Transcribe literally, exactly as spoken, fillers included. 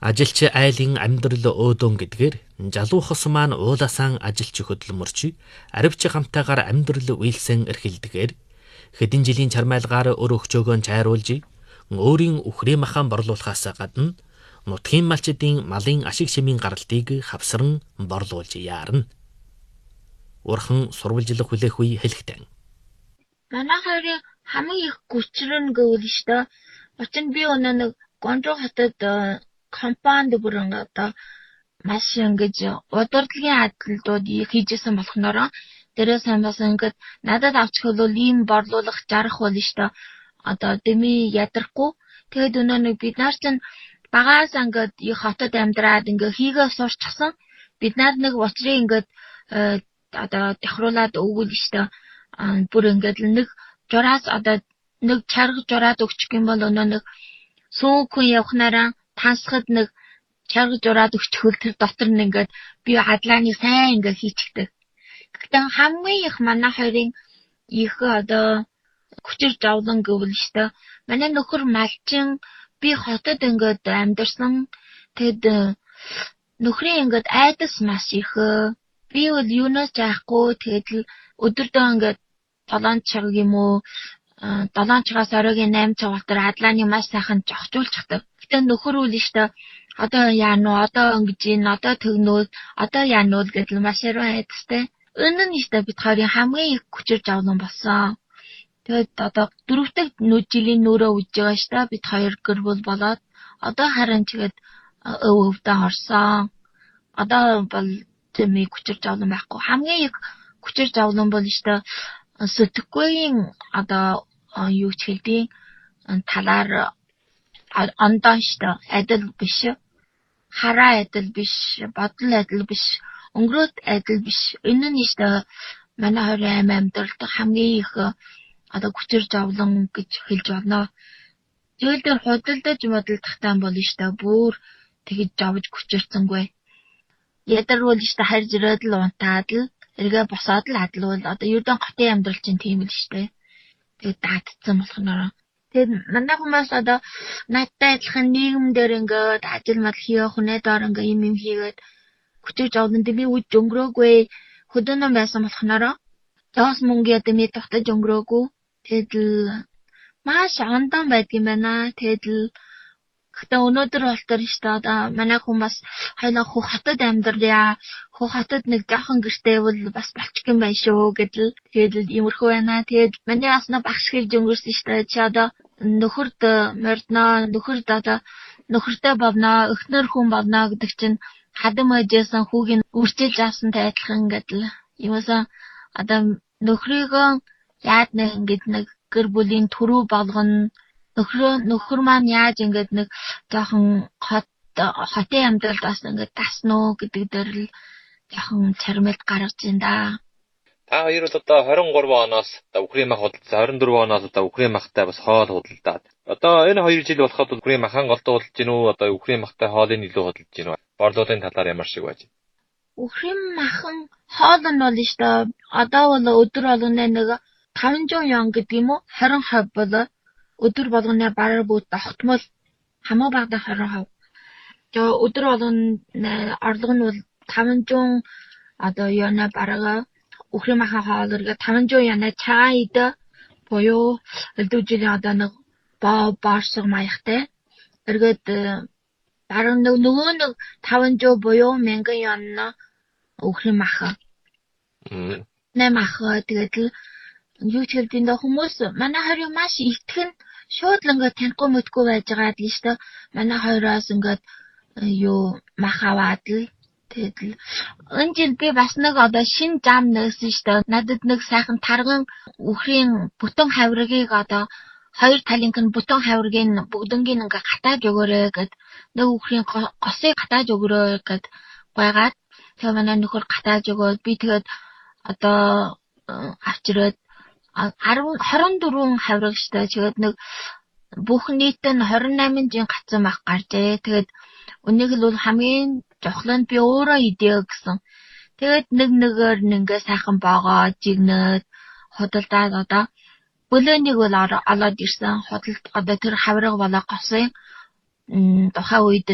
Ажилч айлын амьдрал өөдөн гэдгээр жалуухас маань уулаасан ажилч хөдөлмөрч аривч хамтаагаар амьдрал үйлсэн эрхэлдэгээр хэдэн жилийн чармайлгаар өр өгчөөгөө чайруулж өөрийн үхрээ махан борлуулахаас гадна нутгийн малчдын малын ашиг шимийн гаралтыг хавсран борлуулж яарна. Урхан сурвалжлах хүлээх үе хэлэхтэн. Манай хоёрын хамгийн их гүчрэн гэвэл шүү дээ. Очин би өнөө нэг Гонжоо хотод компанид бүрэн одоо маш ингэж удирдлагын ажлууд хийжсэн болохоор дээрээ сайн бас ингэж надад авч хөлөө ийм борлуулах жарах болно шүү дээ. Одоо дэми ядрахгүй. Тэгэд өнөө нэг бид нар чинь багаас ингээд их хотод амьдраад ингээ хийгээ сурчсан. Бид нар нэг учрыг ингээд одоо давхруулаад өгвөл шүү дээ. Бүр ингээд нэг жураас одоо нэг чарга жураад өгчих юм бол өнөө нэг сүүн хүн явахнараа тансахад нэг чарга жураад өгчихвөл тэр дотор нь ингээд би хадлааны сайн ингээд хийчихдэг. Гэхдээ хамгийн их манай хоёрын их одоо хүчир жавлан гэвэл шүү дээ. Манай нөхөр малчин би хотод ингээд амьдарсан. Тэгэд нөхрийн ингээд айдас маш их. Би бол юунаас жаахгүй тэгээд өдөрдөө ингээд долоон цаг юм уу долоон цагаас оройн найман цаг болтор хадлааны маш сайхан жогчуулчихдаг. Гэтэ нөхөр үл штэ одоо яана уу одоо ингэж ин одоо төгнөөд одоо яана уу гэдэл маш яруу айдастай. Өнөө нь штэ бид хоёрын хамгийн их хүчир жавлан болсон. Тэгээд одоо дөрөвдөг жилийн нөрөө үж байгаа штэ бид хоёр гэр бүл болоод одоо харин чигэд өв өвдө хорсон. Одоо бол тэмээ хүчир жавлан байхгүй. Хамгийн их хүчир жавлан бол штэ сэтгэхүйн одоо юу ч хэлдэг талаар ондоо штэ адил биш хараа адил биш бодол адил биш өнгөрөөд адил биш энэ нь штэ манай хоёрын амьдралд хамгийн их одоо хүчир жавлан гэж хэлж байна. Тэгэл дээр худалдаж модалдахтай бол штэ бүр тэгж жавж хүчирцэнгүй. Ядарвал штэ харж ирээд л унтаад л эргээ босоод л адлуул одоо ердөө хотын амьдрал чинь тийм л штэ. Тэгээд даатцсан болохоор тэгээд манай хүмүүс одоо надтай адилхан нийгэм дээр ингээд ажил мал хийе хүнээ доор ингээд юм юм хийгээд хүчир жавлан дэми үж өнгөрөөгүй хөдөөнөө байсан болохоор тоос мөнгө дэми тогтож өнгөрөөгүй тэгээд маш ондан байдгийм байна. Тэгээд гэхдээ өнөөдөр болтор штэ одоо манай хүмүүс хоёлаа хөх хотод амьдрья. Хөх хотод нэг жоохон гэртэй бол бас болчих юм байна шүү гэдэл. Тэгээд иймэрхүү байна. Тэгээд манай бас нэг багш хэлж өнгөрсөн штэ. Чи одоо нөхөрд мордно, нөхөрд одоо нөхөртэй болно, өхнөр хүн болно гэдэг чинь хадам ээжээсэн хүүгийн үрчилж авсантай адилхан гэдэл. Юмсан одоо нөхрийгөө яад нэг ингэж нэг гэр бүлийн төрөө болгоно. Нөхөр нөхөр маань яаж ингэж нэг жоохон хот хотын амьдралд бас ингэж таснаа гэдэг дээр л жоохон чармэлт гаргаж ин да. Та хоёр бол одоо двадцать три оноос одоо үхрийн мах худалдаа двадцать четыре оноос одоо үхрийн махтай бас хоол худалдаад. Одоо энэ хоёр жил болоход үхрийн махан голдуу худалдаж гин үү одоо үхрийн махтай хоолыг илүү худалдаж гин үү? Борлуулалтын талаар ямар шиг байж? Үхрийн махан хоол нь бол штэ одоо бол өдөр болгоно нэг five hundred yen гэдэг юм уу? twenty percent бол өдөр болгоно бараг бүгд тогтмол хамаа багада twenty percent. Тэгээ өдөр болгоно орлого нь бол five hundred одоо яна бараг үхрийн махан хоол эргээ five hundred яна чайд боёо элдүүжлийн одоо нэг баа баарсаг маягтай эргээд бараг нэг нөгөө нэг five hundred боёо one thousand yen үхрийн махан. Нэмах тэгээд юу ч хэлбэн дэ хүмүүс манай хоёрын маш итгэн шууд л ингээд танихгүй мэдгүй байж байгаа л штэ. Манай хоёроос ингээд юу мах аваад л тэгээд энэ жил би бас нэг одоо шин зам нээсэн штэ. Надад нэг сайхан тарган үхрийн бүтэн хавиргийг одоо хоёр талынх нь бүтэн хавиргийн бүгднгийн ингээ гатааж өгөөрэй гэд нэг үхрийн госыг гатааж өгөөрэй гэд гойгаад тэгээ манай нөхөр гатааж өгөөд би тэгээд одоо авчираад twenty-four хавирг штэ. Тэгээд нэг бүх нийт нь twenty-eight жин гацсан мах гаржээ. Тэгээд өнийг л бол хамгийн жохлонд би өөрөө идэх гэсэн. Тэгээд нэг нэгээр нэгээ сайхан боогоо жигнээд худалдаад одоо бөлөөнийг бол олоод ирсэн. Худалд одоо тэр хавирга болоо госын тухайн үед